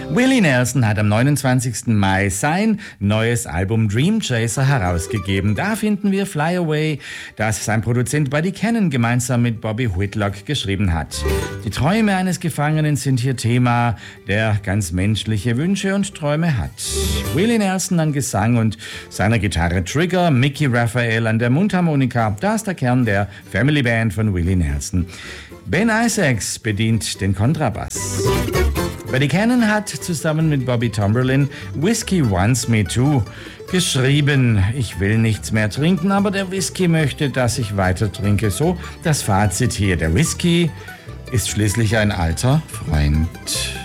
Willie Nelson hat am 29. Mai sein neues Album Dream Chaser herausgegeben. Da finden wir Fly Away, das sein Produzent Buddy Cannon gemeinsam mit Bobby Whitlock geschrieben hat. Die Träume eines Gefangenen sind hier Thema, der ganz menschliche Wünsche und Träume hat. Willie Nelson an Gesang und seiner Gitarre Trigger, Mickey Raphael an der Mundharmonika, da ist der Kern der Family Band von Willie Nelson. Ben Isaacs bedient den Kontrabass. Buddy Cannon hat zusammen mit Bobby Tomberlin Whiskey Wants Me To geschrieben. Ich will nichts mehr trinken, aber der Whisky möchte, dass ich weiter trinke. So das Fazit hier. Der Whisky ist schließlich ein alter Freund.